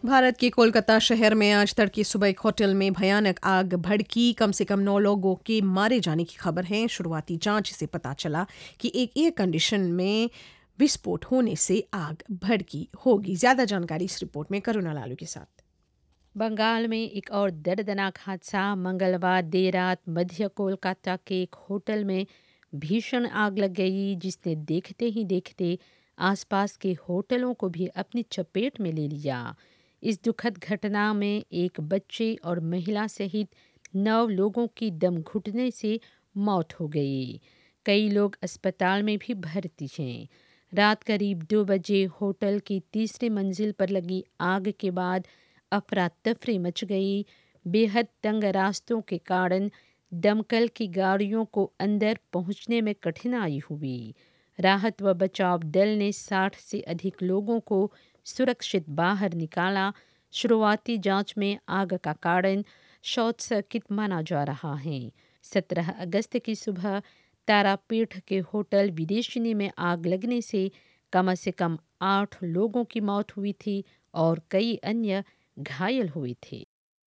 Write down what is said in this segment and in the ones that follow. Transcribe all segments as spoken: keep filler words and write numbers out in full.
भारत के कोलकाता शहर में आज तड़के सुबह एक होटल में भयानक आग भड़की। कम से कम नौ लोगों के मारे जाने की खबर है। शुरुआती जांच से पता चला कि एक एयर कंडीशन में विस्फोट होने से आग भड़की होगी। ज्यादा जानकारी इस रिपोर्ट में करुणा लालू के साथ। बंगाल में एक और दर्दनाक हादसा। मंगलवार देर रात मध्य कोलकाता के एक होटल में भीषण आग लग गई, जिसने देखते ही देखते आसपास के होटलों को भी अपनी चपेट में ले लिया। इस दुखद घटना में एक बच्चे और महिला सहित नौ लोगों की दम घुटने से मौत हो गई। कई लोग अस्पताल में भी भर्ती हैं। रात करीब दो बजे होटल की तीसरी मंजिल पर लगी आग के बाद अफरा तफरी मच गई। बेहद तंग रास्तों के कारण दमकल की गाड़ियों को अंदर पहुंचने में कठिनाई हुई। राहत व बचाव दल ने साठ से अधिक लोगों को सुरक्षित बाहर निकाला। शुरुआती जांच में आग का कारण शॉर्ट सर्किट माना जा रहा है। सत्रह अगस्त की सुबह तारापीठ के होटल विदेशिनी में आग लगने से कम से कम आठ लोगों की मौत हुई थी और कई अन्य घायल हुए थे।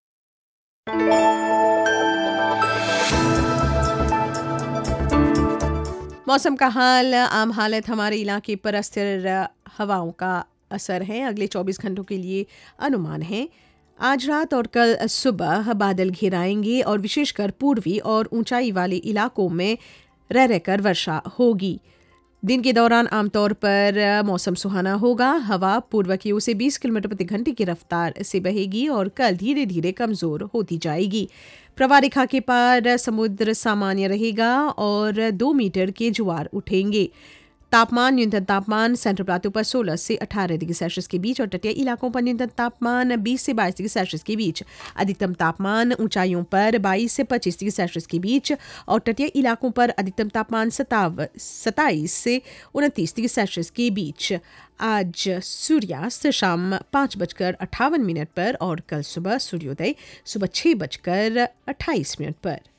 मौसम का हाल। आम हालत हमारे इलाके पर अस्थिर हवाओं का असर है। अगले चौबीस घंटों के लिए अनुमान है आज रात और कल सुबह बादल घिराएंगे और विशेषकर पूर्वी और ऊंचाई वाले इलाकों में रह रहकर वर्षा होगी। दिन के दौरान आमतौर पर मौसम सुहाना होगा। हवा पूर्व की ओर से बीस किलोमीटर प्रति घंटे की रफ्तार से बहेगी और कल धीरे धीरे कमजोर होती जाएगी। प्रवाह रेखा के पार समुद्र सामान्य रहेगा और दो मीटर के ज्वार उठेंगे। तापमान न्यूनतम तापमान सेंट्रल प्लाटो पर सोलह से अठारह डिग्री सेल्सियस के बीच और तटीय इलाकों पर न्यूनतम तापमान बीस से बाईस डिग्री सेल्सियस के बीच। अधिकतम तापमान ऊंचाइयों पर बाईस से पच्चीस डिग्री सेल्सियस के बीच और तटीय इलाकों पर अधिकतम तापमान सताव सताईस से उनतीस डिग्री सेल्सियस के बीच। आज सूर्यास्त शाम पाँच बजकर अट्ठावन मिनट पर और कल सुबह सूर्योदय सुबह छः बजकर अट्ठाईस मिनट पर।